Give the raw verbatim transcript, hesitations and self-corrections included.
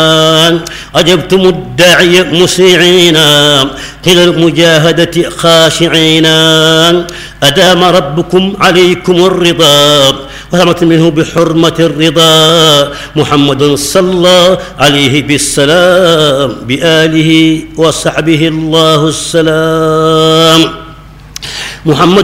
أجبتم الداعي مسيعين إلى المجاهدة خاشعين. أدام ربكم عليكم الرضا وثمت منه بحرمة الرضا. محمد صلى عليه بالسلام بآله وصحبه الله السلام. محمد